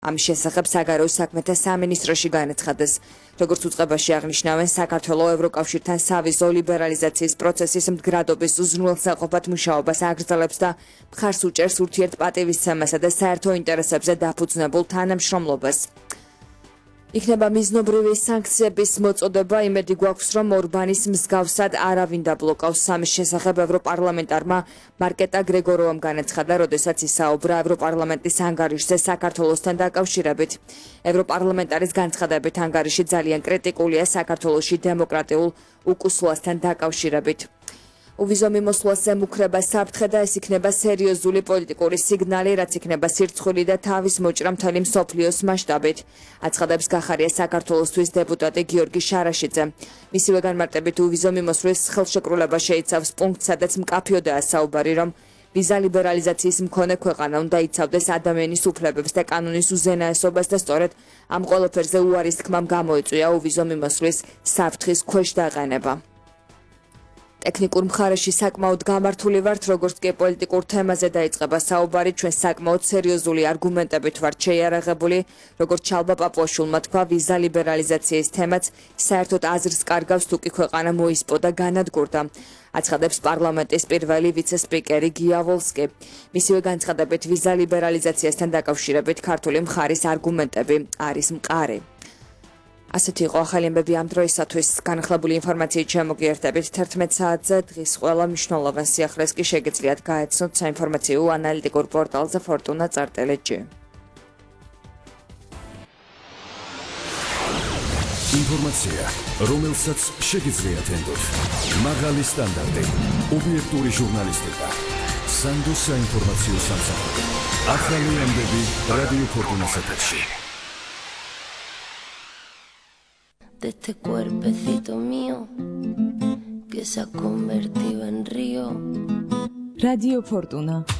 ამის შესახებ საგარეო საქმეთა სამინისტროში განაცხადეს. Როგორც უწყებაში აღნიშნავენ, საქართველოს ევროკავშირთან სავიზო ლიბერალიზაციის პროცესის მდგრადობის უზრუნველსაყოფად მუშაობას აგრძელებს და მხარს უჭერს ურთიერთპატივისცემასა და საერთო ინტერესებზე დაფუძნებულ თანამშრომლობას. იქნება მიზნობრივი სანქციების მოწოდება, იმედი გვაქვს, რომ ორბანის მსგავსად არავინ დაბლოკავს. ამის შესახებ ევროპარლამენტარმა მარკეტა გრეგოროვამ განაცხადა, როდესაც ისაუბრა ევროპარლამენტის ანგარიშზე საქართველოსთან დაკავშირებით. ევროპარლამენტარის განცხადებით ანგარიში ძალიან კრიტიკულია საქართველოში დემოკრატიულ უკუსლასთან დაკავშირებით. uvizო მიმოსვლას ემუქრება საფრთხე და ეს იქნება სერიოზული პოლიტიკური სიგნალი, რაც იქნება სირცხვილი და თავის მოჭრა მთელი მსოფლიოს მასშტაბით. აცხადებს გახარია საქართველოსთვის დეპუტატი გიორგი შარაშიძე. მისივე განმარტებით uvizო მიმოსვლის ხელშეკრულება შეიცავს პუნქტს, სადაც მკაფიოდაა საუბარი, რომ ვიზა ლიბერალიზაციის მქონე ქვეყანა უნდა იცავდეს ადამიანის უფლებებს და კანონის უზენაესობას და სწორედ ამ ყველაფერზე უარის თქმამ გამოიწვია uvizო მიმოსვლის საფრთხის ქვეშ დაყენება. ტექნიკურ მხარეში საკმაოდ გამართული ვართ, როგორც კი პოლიტიკურ თემაზე დაიწყება საუბარი, ჩვენ საკმაოდ სერიოზული არგუმენტებით ვართ შეიარაღებული, როგორც ჩალბა პაპუაშვილმა თქვა, ვიზა ლიბერალიზაციის თემაც საერთოდ აზრს კარგავს, თუ კი ქვეყანა მოისპო და განადგურდა. აცხადებს პარლამენტის პირველი ვიცე-სპიკერი გია ვოლსკი. მისივე განცხადებით ვიზა ლიბერალიზაციასთან დაკავშირებით ქართული მხარის არგუმენტები არის მყარი. ასეთი იყო ახალი ამბები ამ დროისათვის. განახლებული ინფორმაციით შემოგიერთებით 11 საათზე. დღის ყველა მნიშვნელოვან სიახლეს კი შეგიძლიათ გაეცნოთ საინფორმაციო ანალიტიკურ პორტალზე fortuna.lg. ინფორმაცია, რომელსაც შეგიძლიათ ენდოთ. მაღალი სტანდარტი, ობიექტური ჟურნალისტიკა. სანდო საინფორმაციო სამსახური. ახალი ამბები რადიო ფორტუნას ეთერში. De este cuerpecito mío que se ha convertido en río. Radio Fortuna.